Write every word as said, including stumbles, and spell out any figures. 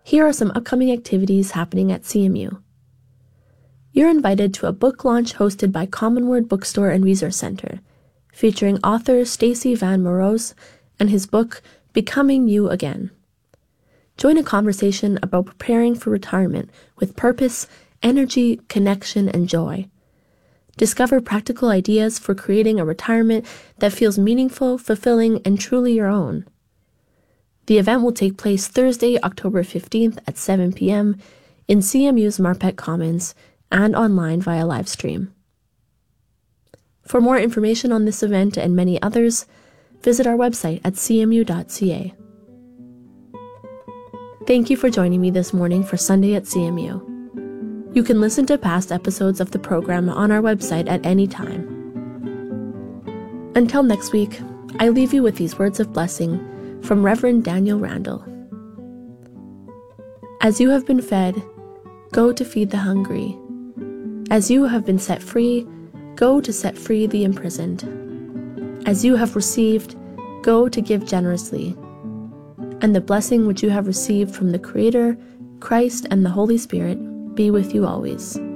here are some upcoming activities happening at C M U. You're invited to a book launch hosted by Common Word Bookstore and Resource Center, featuring author Stacy Van Moroz and his book, Becoming You Again. Join a conversation about preparing for retirement with purpose, energy, connection, and joy. Discover practical ideas for creating a retirement that feels meaningful, fulfilling, and truly your own. The event will take place Thursday, October fifteenth at seven p.m. in C M U's Marpet Commons and online via live stream. For more information on this event and many others, visit our website at c m u dot c a. Thank you for joining me this morning for Sunday at C M U. You can listen to past episodes of the program on our website at any time. Until next week, I leave you with these words of blessing from Reverend Daniel Randall. As you have been fed, go to feed the hungry. As you have been set free, go to set free the imprisoned. As you have received, go to give generously. And the blessing which you have received from the Creator, Christ, and the Holy Spirit be with you always.